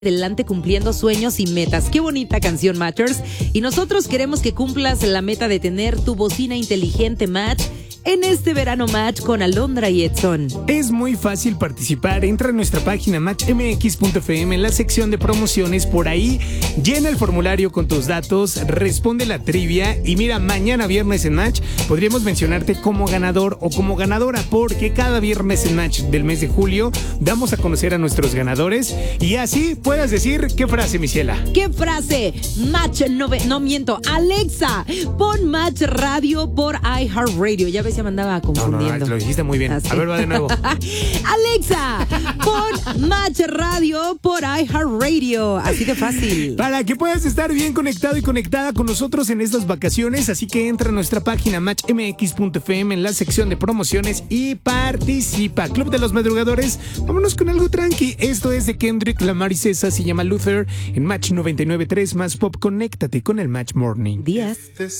adelante cumpliendo sueños y metas. Qué bonita canción, Matchers. Y nosotros queremos que cumplas la meta de tener tu bocina inteligente Match en este verano Match con Alondra y Edson. Es muy fácil participar. Entra a nuestra página matchmx.fm en la sección de promociones. Por ahí llena el formulario con tus datos, responde la trivia y mira, mañana viernes en Match podríamos mencionarte como ganador o como ganadora, porque cada viernes en Match del mes de julio damos a conocer a nuestros ganadores y así puedas decir qué frase, Michela. ¿Qué frase? Match, no miento. Alexa, pon Match Radio por iHeartRadio. Ya ves, ya me andaba confundiendo. No, lo dijiste muy bien. Así. A ver, va de nuevo. Alexa, pon Match Radio por iHeartRadio. Así de fácil. Para que puedas estar bien conectado y conectada con nosotros en estas vacaciones, así que entra a nuestra página matchmx.fm en la sección de promociones y participa. Club de los Madrugadores, vámonos con algo tranqui. Esto es de Kendrick Lamar y César, se llama Luther en Match 99.3 más Pop. Conéctate con el Match Morning. Días.